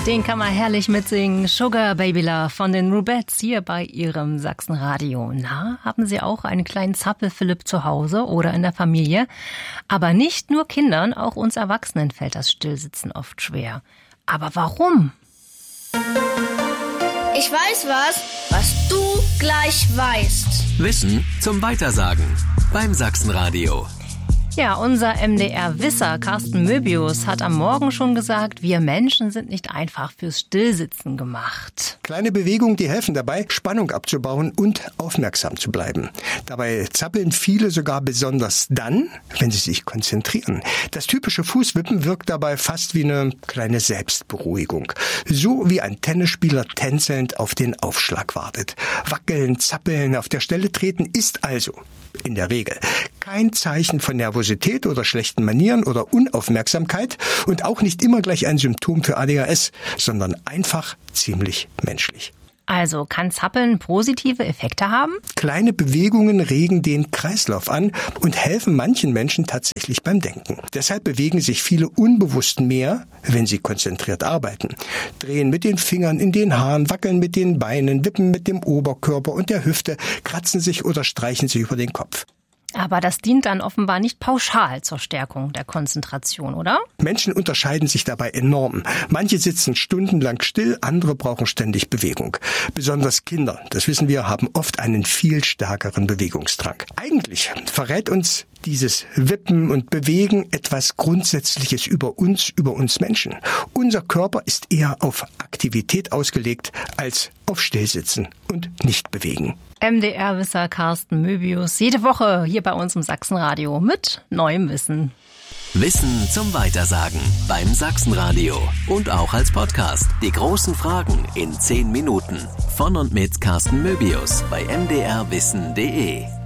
Den kann man herrlich mitsingen. Sugar Baby Love von den Rubettes hier bei Ihrem Sachsenradio. Na, haben Sie auch einen kleinen Zappel-Philipp zu Hause oder in der Familie? Aber nicht nur Kindern, auch uns Erwachsenen fällt das Stillsitzen oft schwer. Aber warum? Ich weiß was du gleich weißt. Wissen zum Weitersagen beim Sachsenradio. Ja, unser MDR-Wisser Carsten Möbius hat am Morgen schon gesagt, wir Menschen sind nicht einfach fürs Stillsitzen gemacht. Kleine Bewegungen, die helfen dabei, Spannung abzubauen und aufmerksam zu bleiben. Dabei zappeln viele sogar besonders dann, wenn sie sich konzentrieren. Das typische Fußwippen wirkt dabei fast wie eine kleine Selbstberuhigung. So wie ein Tennisspieler tänzelnd auf den Aufschlag wartet. Wackeln, zappeln, auf der Stelle treten ist also in der Regel kein Zeichen von Nervosität oder schlechten Manieren oder Unaufmerksamkeit und auch nicht immer gleich ein Symptom für ADHS, sondern einfach ziemlich menschlich. Also kann Zappeln positive Effekte haben? Kleine Bewegungen regen den Kreislauf an und helfen manchen Menschen tatsächlich beim Denken. Deshalb bewegen sich viele unbewusst mehr, wenn sie konzentriert arbeiten. Drehen mit den Fingern in den Haaren, wackeln mit den Beinen, wippen mit dem Oberkörper und der Hüfte, kratzen sich oder streichen sich über den Kopf. Aber das dient dann offenbar nicht pauschal zur Stärkung der Konzentration, oder? Menschen unterscheiden sich dabei enorm. Manche sitzen stundenlang still, andere brauchen ständig Bewegung. Besonders Kinder, das wissen wir, haben oft einen viel stärkeren Bewegungsdrang. Eigentlich verrät uns dieses Wippen und Bewegen etwas Grundsätzliches über uns Menschen. Unser Körper ist eher auf Aktivität ausgelegt als auf Stillsitzen und nicht bewegen. MDR-Wisser Carsten Möbius, jede Woche hier bei uns im Sachsenradio mit neuem Wissen. Wissen zum Weitersagen beim Sachsenradio und auch als Podcast. Die großen Fragen in 10 Minuten. Von und mit Carsten Möbius bei mdrwissen.de.